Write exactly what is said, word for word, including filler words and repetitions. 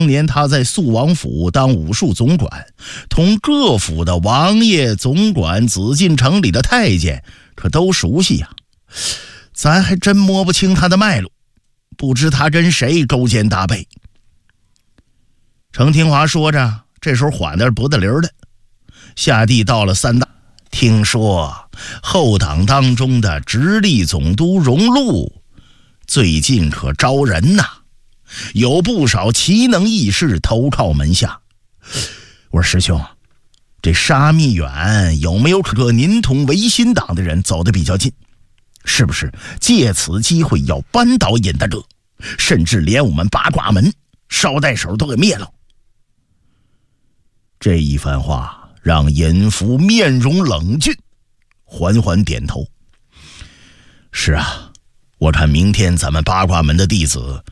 当年他在肃王府当武术总管，同各府的王爷、总管、紫禁城里的太监可都熟悉呀、啊。咱还真摸不清他的脉络，不知他跟谁勾肩搭背。程廷华说着，这时候缓得不得灵的。下地到了三大，听说后党当中的直隶总督荣禄最近可招人呐、啊，有不少奇能异士投靠门下。我说师兄，这沙密远有没有可您同维新党的人走得比较近？是不是借此机会要扳倒尹大哥，甚至连我们八卦门捎带手都给灭了？这一番话让尹福面容冷峻，缓缓点头。是啊，我看明天咱们八卦门的弟子